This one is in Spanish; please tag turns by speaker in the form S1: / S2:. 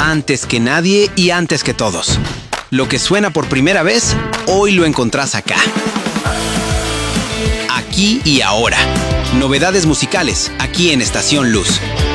S1: Antes que nadie y antes que todos. Lo que suena por primera vez, hoy lo encontrás acá. Aquí y ahora. Novedades musicales, aquí en Estación Luz.